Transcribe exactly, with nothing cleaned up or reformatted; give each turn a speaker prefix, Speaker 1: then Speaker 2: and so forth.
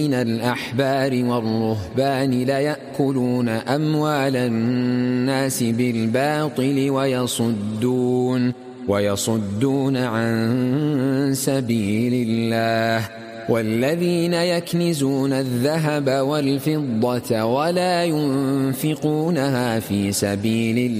Speaker 1: من الأحبار والرهبان ليأكلون أموال الناس بالباطل ويصدون ويصدون عن سبيل الله والذين يكنزون الذهب والفضة ولا ينفقونها في سبيل الله